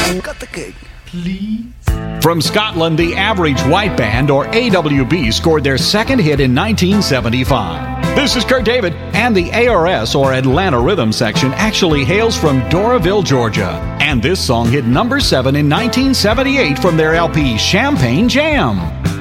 Cut the cake. Please. From Scotland, the Average White Band, or AWB, scored their second hit in 1975. This is Kurt David, and the ARS, or Atlanta Rhythm section, actually hails from Doraville, Georgia. And this song hit number 7 in 1978 from their LP Champagne Jam.